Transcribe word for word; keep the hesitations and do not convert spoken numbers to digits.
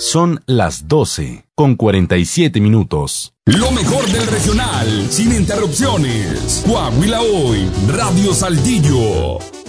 Son las doce con cuarenta y siete minutos. Lo mejor del regional, sin interrupciones. Coahuila Hoy, Radio Saltillo.